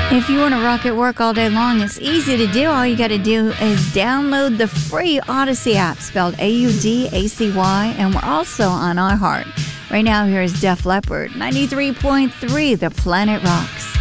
If you want to rock at work all day long, it's easy to do. All you got to do is download the free Audacy app, spelled Audacy, and we're also on iHeart. Right now, here's Def Leppard, 93.3, The Planet Rocks.